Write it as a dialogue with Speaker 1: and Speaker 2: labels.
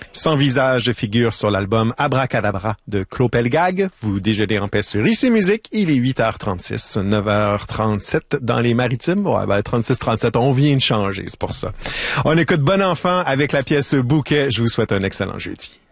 Speaker 1: Sans visage figure sur l'album Abracadabra de Claude Pelgag. Vous déjeunez en paix sur ICI Musique. Il est 8h36, 9h37 dans les Maritimes. Ouais, 36-37, on vient de changer, c'est pour ça. On écoute Bon Enfant avec la pièce Bouquet. Je vous souhaite un excellent jeudi.